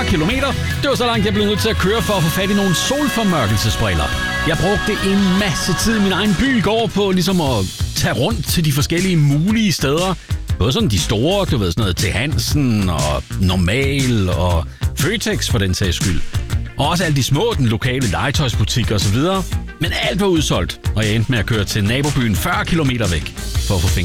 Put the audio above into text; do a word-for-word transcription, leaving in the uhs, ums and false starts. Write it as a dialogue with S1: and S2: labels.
S1: fyrre kilometer. Det var så langt, jeg blev nødt til at køre for at få fat i nogle solformørkelsesbriller. Jeg brugte en masse tid i min egen by i går på ligesom at tage rundt til de forskellige mulige steder. Både sådan de store, du ved, sådan noget til Hansen og Normal og Føtex for den sags skyld. Og også alle de små, den lokale legetøjsbutik og så videre. Men alt var udsolgt, og jeg endte med at køre til nabobyen fyrre kilometer væk for at få fingre